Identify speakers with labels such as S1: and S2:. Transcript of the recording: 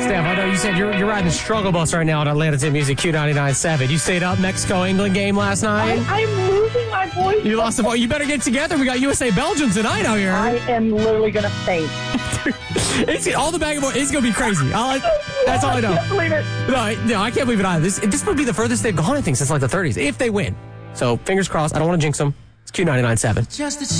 S1: Steph, I know you said you're riding the struggle bus right now at Atlanta Tim Music Q99.7. You stayed up Mexico-England game last night?
S2: I'm losing my voice.
S1: You lost the voice. You better get together. We got USA-Belgium tonight out here.
S2: I am literally going to faint.
S1: All the back and forth. It's going to be crazy. That's all I know.
S2: I can't believe it.
S1: No, I can't believe it either. This would be the furthest they've gone, I think, since like the 30s, if they win. So, fingers crossed. I don't want to jinx them. It's Q99.7.